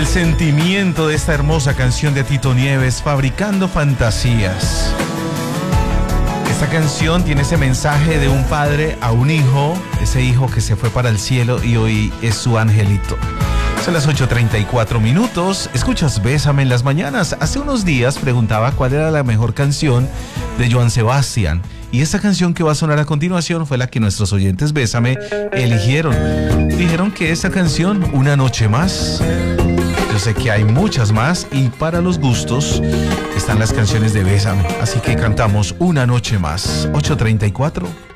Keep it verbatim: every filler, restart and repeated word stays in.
el sentimiento de esta hermosa canción de Tito Nieves, Fabricando Fantasías. Esta canción tiene ese mensaje de un padre a un hijo, ese hijo que se fue para el cielo y hoy es su angelito. Son las ocho treinta y cuatro minutos. Escuchas Bésame en las mañanas. Hace unos días preguntaba cuál era la mejor canción de Joan Sebastián. Y esta canción que va a sonar a continuación fue la que nuestros oyentes Bésame eligieron. Dijeron que esta canción, Una Noche Más. Yo sé que hay muchas más y para los gustos están las canciones de Bésame. Así que cantamos Una Noche Más. ocho treinta y cuatro.